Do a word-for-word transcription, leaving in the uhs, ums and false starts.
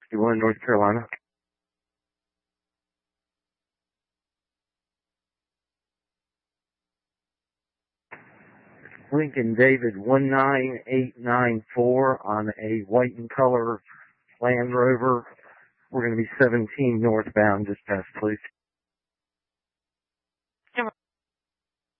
sixty-one, North Carolina. Lincoln David one nine eight nine four on a white and color Land Rover. We're going to be seventeen northbound, dispatch, please.